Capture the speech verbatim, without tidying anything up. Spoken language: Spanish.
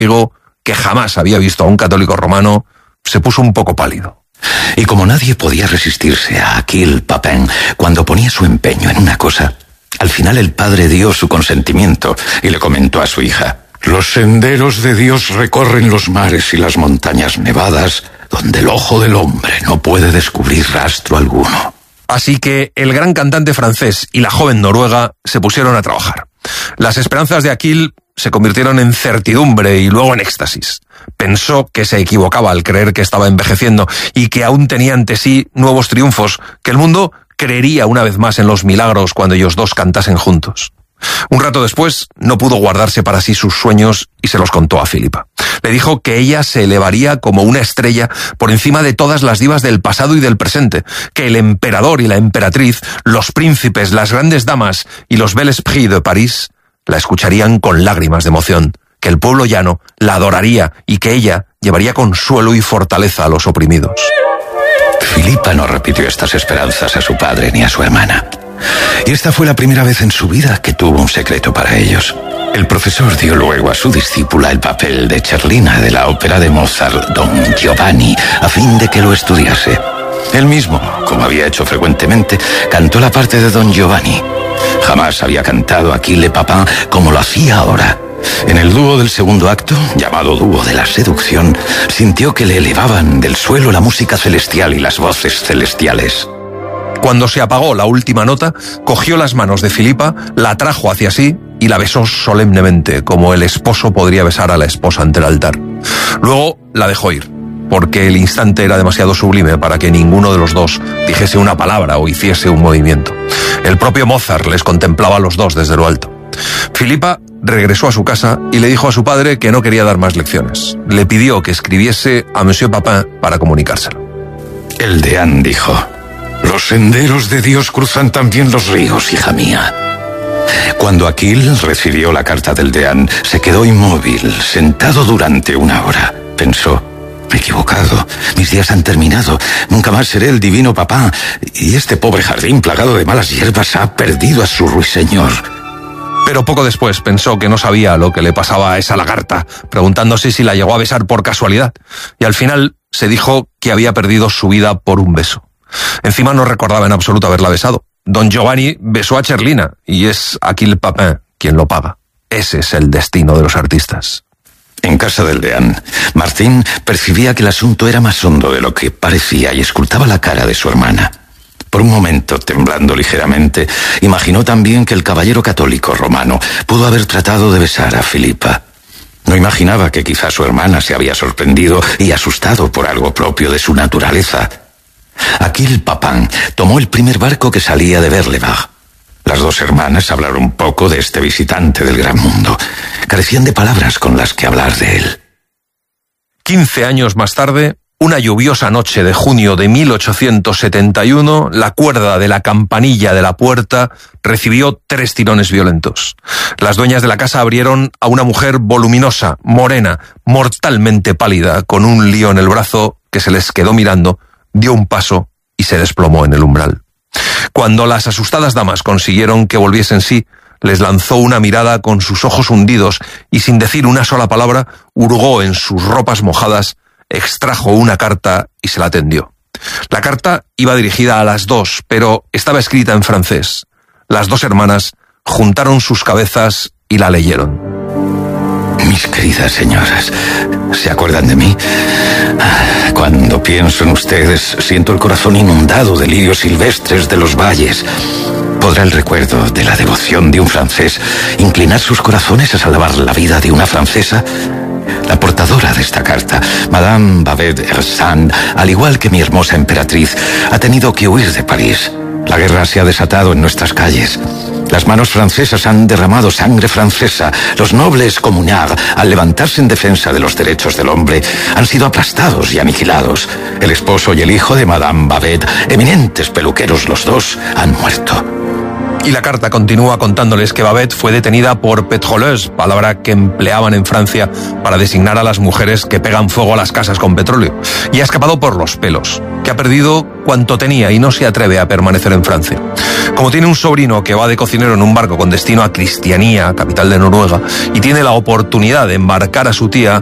amigo, que jamás había visto a un católico romano, se puso un poco pálido. Y como nadie podía resistirse a Achille Papin cuando ponía su empeño en una cosa, al final el padre dio su consentimiento y le comentó a su hija: «Los senderos de Dios recorren los mares y las montañas nevadas, donde el ojo del hombre no puede descubrir rastro alguno». Así que el gran cantante francés y la joven noruega se pusieron a trabajar. Las esperanzas de Achille se convirtieron en certidumbre y luego en éxtasis. Pensó que se equivocaba al creer que estaba envejeciendo y que aún tenía ante sí nuevos triunfos, que el mundo creería una vez más en los milagros cuando ellos dos cantasen juntos. Un rato después, no pudo guardarse para sí sus sueños y se los contó a Filipa. Le dijo que ella se elevaría como una estrella por encima de todas las divas del pasado y del presente, que el emperador y la emperatriz, los príncipes, las grandes damas y los bel esprit de París la escucharían con lágrimas de emoción, que el pueblo llano la adoraría y que ella llevaría consuelo y fortaleza a los oprimidos. Filipa no repitió estas esperanzas a su padre ni a su hermana. Y esta fue la primera vez en su vida que tuvo un secreto para ellos. El profesor dio luego a su discípula el papel de Cerlina de la ópera de Mozart, Don Giovanni, a fin de que lo estudiase. Él mismo, como había hecho frecuentemente, cantó la parte de Don Giovanni. Jamás había cantado Achille Papin como lo hacía ahora. En el dúo del segundo acto, llamado dúo de la seducción, sintió que le elevaban del suelo la música celestial y las voces celestiales. Cuando se apagó la última nota, cogió las manos de Filipa, la trajo hacia sí y la besó solemnemente, como el esposo podría besar a la esposa ante el altar. Luego la dejó ir, porque el instante era demasiado sublime para que ninguno de los dos dijese una palabra o hiciese un movimiento. El propio Mozart les contemplaba a los dos desde lo alto. Filipa regresó a su casa y le dijo a su padre que no quería dar más lecciones. Le pidió que escribiese a Monsieur Papin para comunicárselo. El deán dijo: «Los senderos de Dios cruzan también los ríos, hija mía». Cuando Achille recibió la carta del deán, se quedó inmóvil, sentado durante una hora. Pensó: «Me he equivocado, mis días han terminado, nunca más seré el divino Papin, y este pobre jardín plagado de malas hierbas ha perdido a su ruiseñor». Pero poco después pensó que no sabía lo que le pasaba a esa lagarta, preguntándose si la llegó a besar por casualidad, y al final se dijo que había perdido su vida por un beso. Encima no recordaba en absoluto haberla besado. Don Giovanni besó a Cerlina y es Achille Papin quien lo paga. Ese es el destino de los artistas. En casa del deán, Martín percibía que el asunto era más hondo de lo que parecía y escrutaba la cara de su hermana. Por un momento, temblando ligeramente, imaginó también que el caballero católico romano pudo haber tratado de besar a Filipa. No imaginaba que quizá su hermana se había sorprendido y asustado por algo propio de su naturaleza. Achille Papin tomó el primer barco que salía de Berlevag. Las dos hermanas hablaron un poco de este visitante del gran mundo. Carecían de palabras con las que hablar de él. Quince años más tarde, una lluviosa noche de junio de mil ochocientos setenta y uno, la cuerda de la campanilla de la puerta recibió tres tirones violentos. Las dueñas de la casa abrieron a una mujer voluminosa, morena, mortalmente pálida, con un lío en el brazo que se les quedó mirando, dio un paso y se desplomó en el umbral. Cuando las asustadas damas consiguieron que volviesen en sí, les lanzó una mirada con sus ojos hundidos y sin decir una sola palabra, hurgó en sus ropas mojadas, extrajo una carta y se la tendió. La carta iba dirigida a las dos, pero estaba escrita en francés. Las dos hermanas juntaron sus cabezas y la leyeron. Mis queridas señoras, ¿se acuerdan de mí? Cuando pienso en ustedes, siento el corazón inundado de lirios silvestres de los valles. ¿Podrá el recuerdo de la devoción de un francés inclinar sus corazones a salvar la vida de una francesa? La portadora de esta carta, Madame Babet-Hersand, al igual que mi hermosa emperatriz, ha tenido que huir de París. La guerra se ha desatado en nuestras calles. Las manos francesas han derramado sangre francesa. Los nobles Comunard, al levantarse en defensa de los derechos del hombre, han sido aplastados y aniquilados. El esposo y el hijo de Madame Babet, eminentes peluqueros los dos, han muerto. Y la carta continúa contándoles que Babet fue detenida por pétroleuse, palabra que empleaban en Francia para designar a las mujeres que pegan fuego a las casas con petróleo, y ha escapado por los pelos, que ha perdido cuanto tenía y no se atreve a permanecer en Francia. como tiene un sobrino que va de cocinero en un barco con destino a Cristianía, capital de Noruega, y tiene la oportunidad de embarcar a su tía,